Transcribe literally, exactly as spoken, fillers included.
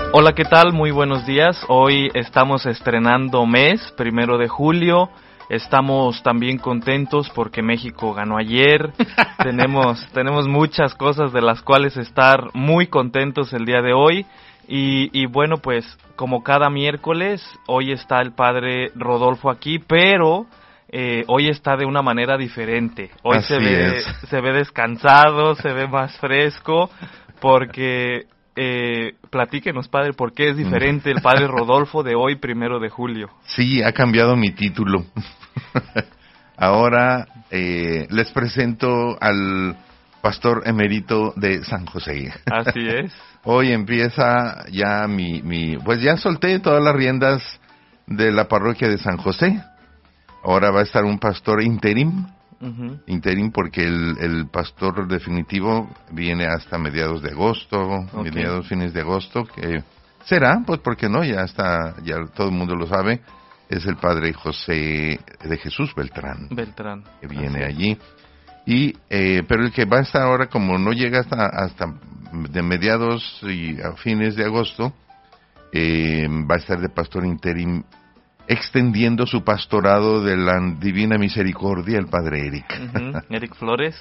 Hola, ¿qué tal? Muy buenos días. Hoy estamos estrenando mes, primero de julio. Estamos también contentos porque México ganó ayer. tenemos, tenemos muchas cosas de las cuales estar muy contentos el día de hoy. Y, y bueno, pues como cada miércoles, hoy está el padre Rodolfo aquí, pero eh, hoy está de una manera diferente. Hoy Así se ve, es. se ve descansado, se ve más fresco, porque... Eh, platíquenos, padre, ¿por qué es diferente el padre Rodolfo de hoy, primero de julio? Sí, ha cambiado mi título. Ahora eh, les presento al pastor emérito de San José. Así es. Hoy empieza ya mi, mi... Pues ya solté todas las riendas de la parroquia de San José. Ahora va a estar un pastor interim. Uh-huh. Interim porque el, el pastor definitivo viene hasta mediados de agosto, okay. mediados fines de agosto, que será, pues porque no, ya está, ya todo el mundo lo sabe, es el padre José de Jesús Beltrán. Beltrán. Que viene allí. Y, eh, pero el que va a estar ahora, como no llega hasta, hasta de mediados y a fines de agosto, eh, va a estar de pastor interim, extendiendo su pastorado de la Divina Misericordia, el padre Eric. Uh-huh. Eric Flores.